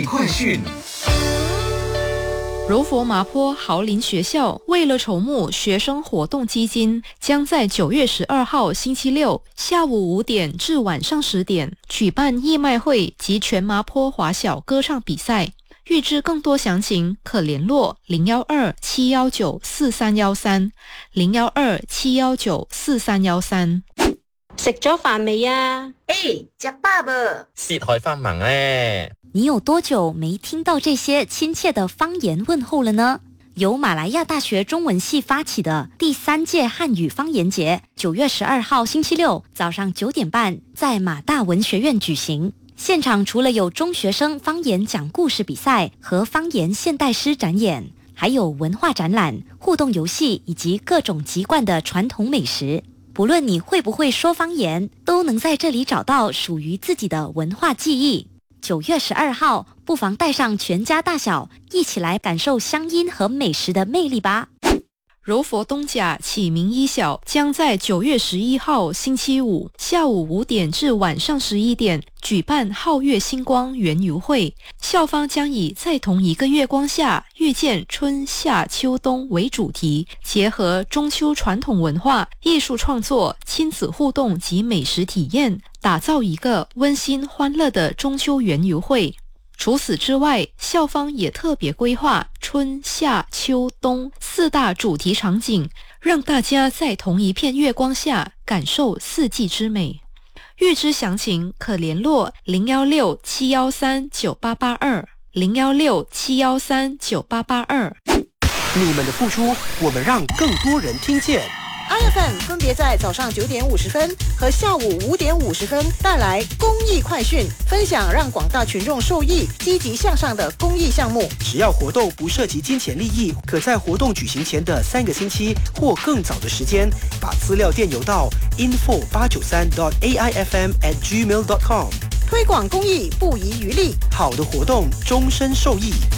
快讯。 柔佛麻坡豪林学校为了筹募学生活动基金，将在9月12号星期六下午5点至晚上10点举办义卖会及全麻坡华小歌唱比赛。预知更多详情，可联络012-719-4313 012-719-4313。 食咗飯未啊？ 食飽啵？ 薛海翻忙咧。 你有多久没听到这些亲切的方言问候了呢？由马来亚大学中文系发起的第3届汉语方言节，9月12号星期六早上9点半在马大文学院举行。现场除了有中学生方言讲故事比赛和方言现代诗展演，还有文化展览、互动游戏以及各种籍贯的传统美食。不论你会不会说方言，都能在这里找到属于自己的文化记忆。9月12号，不妨带上全家大小，一起来感受乡音和美食的魅力吧。 柔佛东甲启明一小将在9月11号星期五下午5点至晚上11点举办皓月星光园游会，校方将以在同一个月光下遇见春夏秋冬为主题，结合中秋传统文化、艺术创作、亲子互动及美食体验，打造一个温馨欢乐的中秋园游会。除此之外，校方也特别规划春夏秋冬4大主题场景，让大家在同一片月光下感受四季之美。预知详情，可联络016-713-9882 016-713-9882。 你们的付出，我们让更多人听见。 IFM 分别在早上9点50分和下午5点50分带来公益快讯，分享让广大群众受益、积极向上的公益项目。 只要活动不涉及金钱利益，可在活动举行前的3个星期或更早的时间，把资料电邮到 info893.aifm@gmail.com。 推广公益不遗余力， 好的活动终身受益。